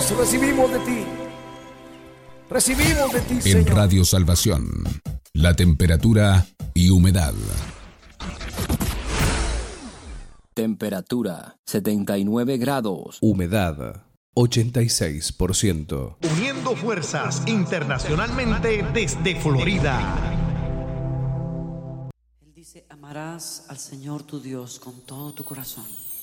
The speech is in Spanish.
Dios, recibimos de ti. Recibimos de ti, Señor. En Radio Salvación, la temperatura y humedad. Temperatura 79 grados. Humedad 86%. Uniendo fuerzas internacionalmente desde Florida. Él dice, amarás al Señor tu Dios con todo tu corazón,